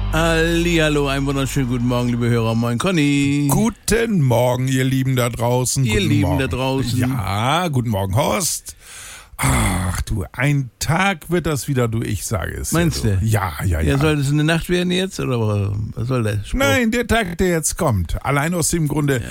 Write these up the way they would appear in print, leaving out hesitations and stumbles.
Hallihallo, einen wunderschönen guten Morgen, liebe Hörer. Moin, Conny. Guten Morgen, ihr Lieben da draußen. Ihr guten Lieben Morgen. da draußen. Ja, guten Morgen, Horst. Ach du, ein Tag wird das wieder, du, ich sage es. Meinst du? Ja. Ja, soll das eine Nacht werden jetzt, oder was soll das? Spruch? Nein, der Tag, der jetzt kommt. Allein aus dem Grunde,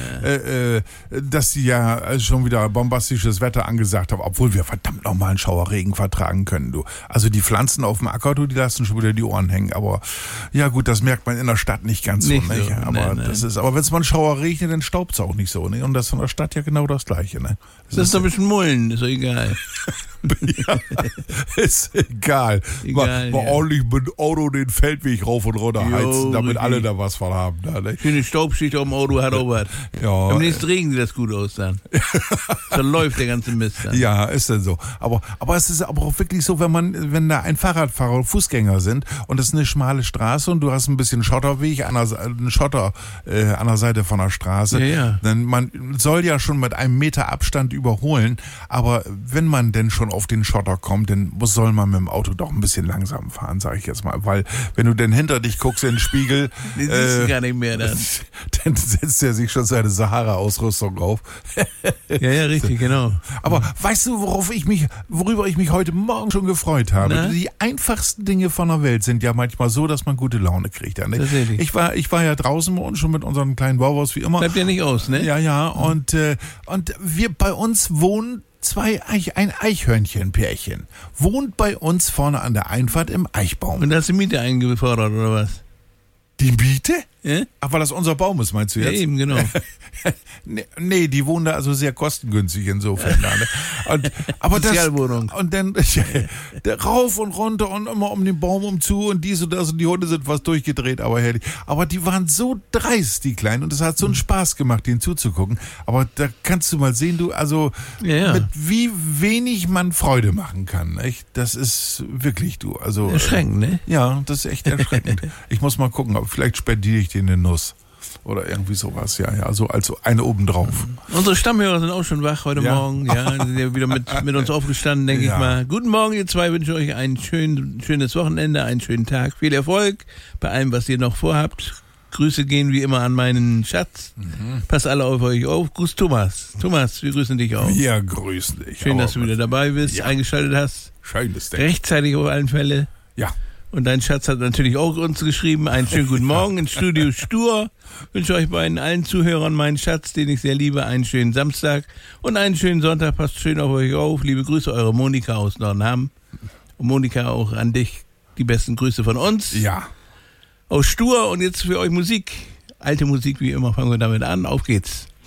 dass sie ja schon wieder bombastisches Wetter angesagt haben, obwohl wir verdammt nochmal einen Schauerregen vertragen können, du. Also die Pflanzen auf dem Acker, du, die lassen schon wieder die Ohren hängen. Aber ja gut, das merkt man in der Stadt nicht ganz so, nicht? So, Aber nein. aber wenn es mal einen Schauer regnet, dann staubt es auch nicht so, ne? Und das ist in der Stadt ja genau das Gleiche, ne? Das ist doch ein bisschen Mullen, ist doch egal. Ja, ist egal. Mal ordentlich mit dem Auto den Feldweg rauf und runter heizen, damit richtig. alle da was von haben. Ne? Schöne Staubschicht auf dem Auto hat auch was. Ja, Am nächsten Regen sieht das gut aus dann. So läuft der ganze Mist dann. ja, ist denn so. Aber es ist aber auch wirklich so, wenn da ein Fahrradfahrer und Fußgänger sind und es ist eine schmale Straße und du hast ein bisschen Schotterweg, einen Schotter an der Seite von der Straße, Ja. dann man soll ja schon mit einem Meter Abstand überholen, aber wenn man denn schon auf den Schotter kommt, dann soll man mit dem Auto doch ein bisschen langsam fahren, sage ich jetzt mal, weil wenn du denn hinter dich guckst in den Spiegel, Den siehst du gar nicht mehr dann. dann setzt er sich schon seine Sahara-Ausrüstung auf. Ja, richtig, genau. Aber weißt du, worüber ich mich heute Morgen schon gefreut habe? Na? Die einfachsten Dinge von der Welt sind ja manchmal so, dass man gute Laune kriegt. Ja, ne? Tatsächlich. Ich war ja draußen bei uns schon mit unserem kleinen Bauhaus wie immer. Bleibt ja nicht aus, ne? Ja, und wir bei uns wohnen ein Eichhörnchenpärchen. Wohnt bei uns vorne an der Einfahrt im Eichbaum. Und da hast du Miete eingefordert, oder was? Die Miete? Ja? Ach, weil das unser Baum ist, meinst du Ja, jetzt? eben, genau. Nee, die wohnen da also sehr kostengünstig insofern. Ne? Aber Sozialwohnung. Und dann rauf und runter und immer um den Baum umzu und dies und das und die Hunde sind fast durchgedreht, aber herrlich. Aber die waren so dreist, die Kleinen, und es hat so einen Spaß gemacht, denen zuzugucken. Aber da kannst du mal sehen, du, also Ja. mit wie wenig man Freude machen kann. Echt? Das ist wirklich, du. Also, Erschreckend, ne? ja, das ist echt erschreckend. Ich muss mal gucken, aber vielleicht spendiere ich dir eine Nuss. Oder irgendwie sowas, ja, so als eine obendrauf. Unsere Stammhörer sind auch schon wach heute Ja. Morgen. Ja, die sind ja wieder mit uns aufgestanden, denke Ja. ich mal. Guten Morgen, ihr zwei. Wünsche euch ein schönes Wochenende, einen schönen Tag. Viel Erfolg bei allem, was ihr noch vorhabt. Grüße gehen wie immer an meinen Schatz. Passt alle auf euch auf. Gruß Thomas. Thomas, wir grüßen dich auch. Wir grüßen dich. Schön, dass du wieder dabei bist, Ja. eingeschaltet hast. Schönes Ding. Rechtzeitig auf allen Fälle. Ja. Und dein Schatz hat natürlich auch uns geschrieben. Einen schönen guten Morgen ins Studio Stur. Wünsche euch beiden allen Zuhörern, meinen Schatz, den ich sehr liebe, einen schönen Samstag und einen schönen Sonntag. Passt schön auf euch auf. Liebe Grüße, eure Monika aus Nordham. Und Monika, auch an dich die besten Grüße von uns. Ja. Aus Stur und jetzt für euch Musik. Alte Musik wie immer, fangen wir damit an. Auf geht's.